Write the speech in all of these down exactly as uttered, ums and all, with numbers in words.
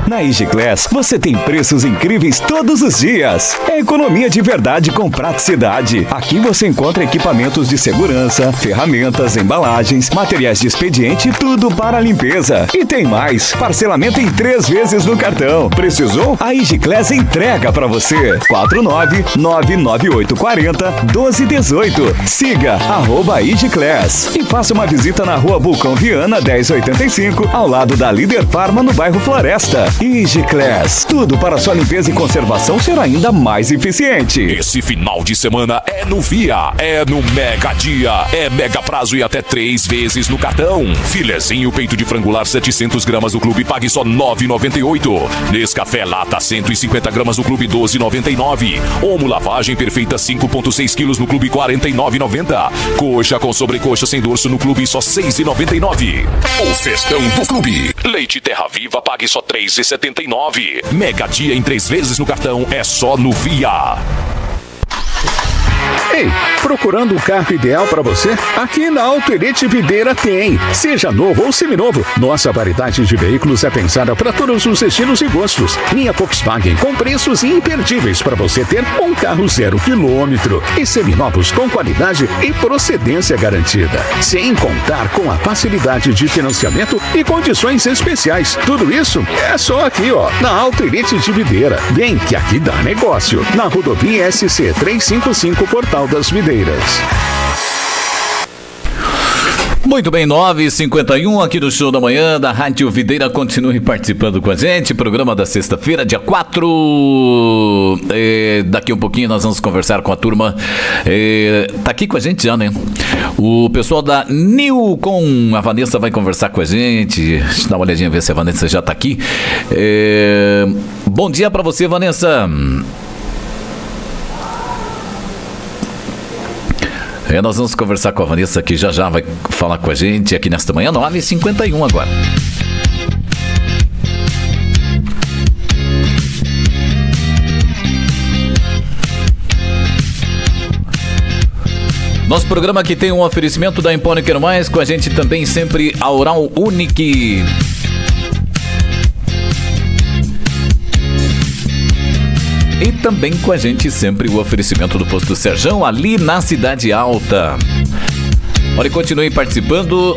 Na Igiclass, você tem preços incríveis todos os dias. É economia de verdade com praticidade. Aqui você encontra equipamentos de segurança, ferramentas, embalagens, materiais de expediente e tudo para a limpeza. E tem mais, parcelamento em três vezes no cartão. Precisou? A Igiclass entrega para você. quatro nove nove nove oito quatro zero um dois um oito. Siga arroba Igiclass e faça uma visita na rua Vulcão Viana dez oitenta e cinco, ao lado da Líder Farma no bairro Floresta. Igiclass, tudo para sua limpeza e conservação ser ainda mais eficiente. Esse final de semana é no Via, é no Mega Dia, é mega prazo e até três vezes no cartão. Filezinho peito de frangular setecentos gramas do clube, pague só nove reais e noventa e oito centavos. Nescafé lata cento e cinquenta gramas do clube, doze reais e noventa e nove centavos. Omo lavagem perfeita cinco vírgula seis quilos no clube, quarenta e nove reais e noventa centavos. Coxa com sobrecoxa sem dorso no clube, só seis reais e noventa e nove centavos. O festão do clube. Leite Terra Viva, pague só três reais e setenta e nove centavos. Mega Dia em três vezes no cartão, é só no Via. Ei, procurando um carro ideal para você? Aqui na Auto Elite Videira tem. Seja novo ou seminovo, nossa variedade de veículos é pensada para todos os estilos e gostos. Linha Volkswagen com preços imperdíveis para você ter um carro zero quilômetro e seminovos com qualidade e procedência garantida. Sem contar com a facilidade de financiamento e condições especiais. Tudo isso é só aqui, ó, na Auto Elite de Videira. Vem que aqui dá negócio. Na rodovia S C trezentos e cinquenta e cinco, Portal das Videiras. Muito bem, nove e cinquenta e um aqui no Show da Manhã da Rádio Videira. Continue participando com a gente. Programa da sexta-feira, dia quatro. É, daqui um pouquinho nós vamos conversar com a turma. É, tá aqui com a gente já, né? O pessoal da Nilcom, a Vanessa vai conversar com a gente. Deixa eu dar uma olhadinha, ver se a Vanessa já tá aqui. É, bom dia pra você, Vanessa. É, nós vamos conversar com a Vanessa, que já já vai falar com a gente aqui nesta manhã, nove e cinquenta e um agora. Nosso programa aqui tem um oferecimento da Empório Quero Mais, com a gente também sempre a Oral Unique. E também com a gente sempre o oferecimento do Posto Serjão, ali na Cidade Alta. Olha, e continue participando.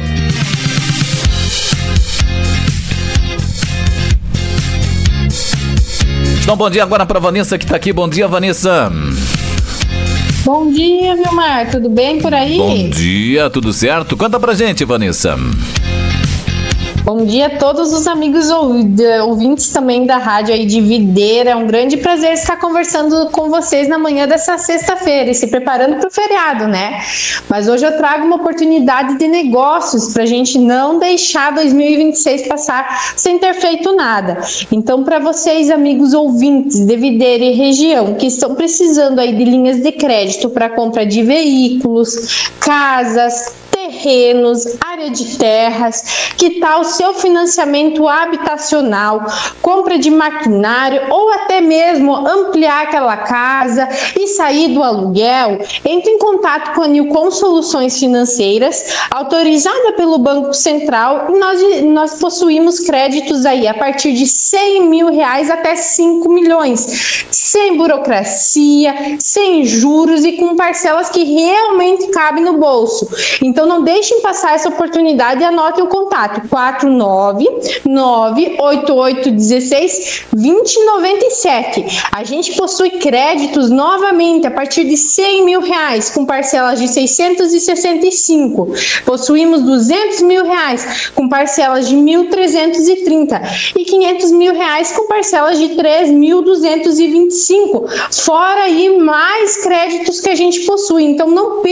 Então, bom dia agora para Vanessa, que está aqui. Bom dia, Vanessa. Bom dia, Vilmar. Tudo bem por aí? Bom dia, tudo certo? Conta pra gente, Vanessa. Bom dia a todos os amigos ouvintes também da rádio aí de Videira. É um grande prazer estar conversando com vocês na manhã dessa sexta-feira e se preparando para o feriado, né? Mas hoje eu trago uma oportunidade de negócios para a gente não deixar dois mil e vinte e seis passar sem ter feito nada. Então, para vocês, amigos ouvintes de Videira e região, que estão precisando aí de linhas de crédito para compra de veículos, casas, terrenos, área de terras, que tal o seu financiamento habitacional, compra de maquinário ou até mesmo ampliar aquela casa e sair do aluguel? Entre em contato com a Nilcom Soluções Financeiras, autorizada pelo Banco Central, e nós, nós possuímos créditos aí a partir de cem mil reais até cinco milhões, sem burocracia, sem juros e com parcelas que realmente cabem no bolso. Então não deixem passar essa oportunidade e anotem o contato quatro nove nove oito oito um seis dois zero nove sete. A gente possui créditos novamente a partir de cem mil reais com parcelas de seiscentos e sessenta e cinco. Possuímos duzentos mil reais com parcelas de mil trezentos e trinta e quinhentos mil reais com parcelas de três mil duzentos e vinte e cinco. Fora aí mais créditos que a gente possui. Então não